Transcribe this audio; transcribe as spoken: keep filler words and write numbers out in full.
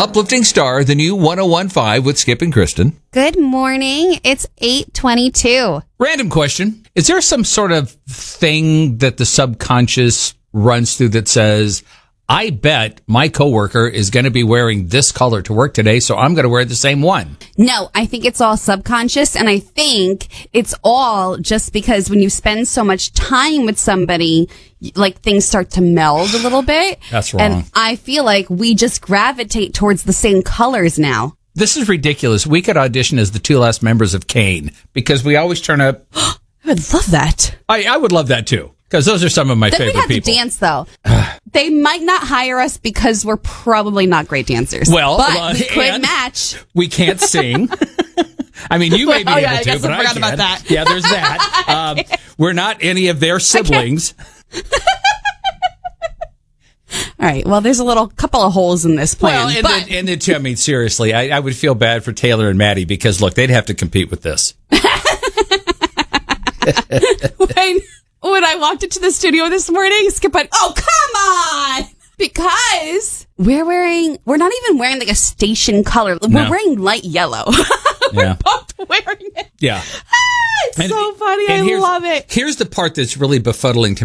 Uplifting Star, the new one oh one point five with Skip and Kristen. Good morning. It's eight twenty-two. Random question. Is there some sort of thing that the subconscious runs through that says, I bet my coworker is going to be wearing this color to work today, so I'm going to wear the same one? No, I think it's all subconscious, and I think it's all just because when you spend so much time with somebody, like things start to meld a little bit. That's wrong. And I feel like we just gravitate towards the same colors now. This is ridiculous. We could audition as the two last members of Kane because we always turn up. I would love that. I, I would love that too. Because those are some of my then favorite we'd have people. to dance, though. They might not hire us because we're probably not great dancers. Well, but uh, we could and match. We can't sing. I mean, you may be oh, able yeah, I to, guess but I I forgot can't. about that. Yeah, there's that. Um, we're not any of their siblings. All right. Well, there's a little couple of holes in this plan. Well, and, but- then, and then, too, I mean, seriously, I, I would feel bad for Taylor and Maddie because, look, they'd have to compete with this. when, when I walked into the studio this morning, Skip went, oh, come on! Because we're wearing, we're not even wearing like a station color. We're No. wearing light yellow. Yeah. We're both wearing it. Yeah. Ah, it's And- so funny. and I here's- love it. Here's the part that's really befuddling to